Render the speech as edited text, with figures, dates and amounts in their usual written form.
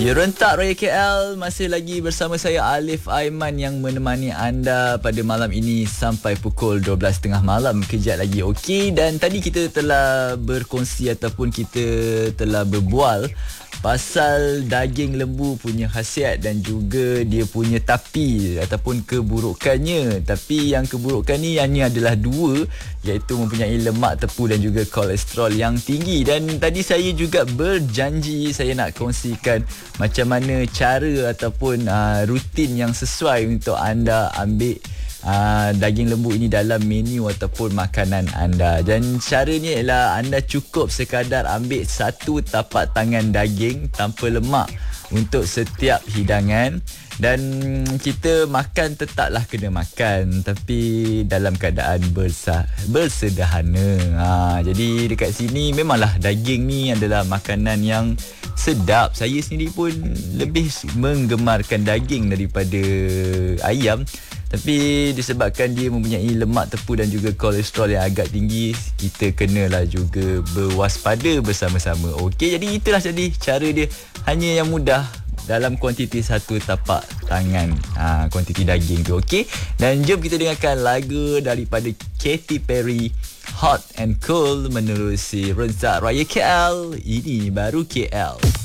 Ya, Rentak Raya KL masih lagi bersama saya Alif Aiman yang menemani anda pada malam ini sampai pukul 12.30 malam. Kejap lagi, okey. Dan tadi kita telah berkongsi ataupun kita telah berbual pasal daging lembu punya khasiat dan juga dia punya tapi ataupun keburukannya. Tapi yang keburukan ni hanya adalah dua, iaitu mempunyai lemak tepu dan juga kolesterol yang tinggi. Dan tadi saya juga berjanji saya nak kongsikan macam mana cara ataupun rutin yang sesuai untuk anda ambil daging lembu ini dalam menu ataupun makanan anda. Dan caranya ialah anda cukup sekadar ambil satu tapak tangan daging tanpa lemak untuk setiap hidangan. Dan kita makan tetaplah kena makan, tapi dalam keadaan bersederhana. Jadi dekat sini memanglah daging ni adalah makanan yang sedap. Saya sendiri pun lebih menggemarkan daging daripada ayam. Tapi disebabkan dia mempunyai lemak tepu dan juga kolesterol yang agak tinggi, kita kenalah juga berwaspada bersama-sama. Okey, jadi itulah jadi cara dia, hanya yang mudah dalam kuantiti satu tapak tangan kuantiti daging tu. Okey, dan jom kita dengarkan lagu daripada Katy Perry, Hot and Cold, menerusi Rentak Raya KL. Ini baru KL.